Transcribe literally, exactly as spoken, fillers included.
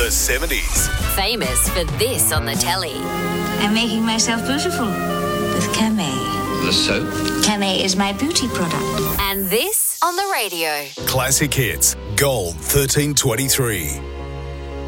the seventies. Famous for this on the telly. I'm making myself beautiful with Camay. The soap? Camay is my beauty product. And this on the radio. Classic Hits, Gold thirteen twenty-three.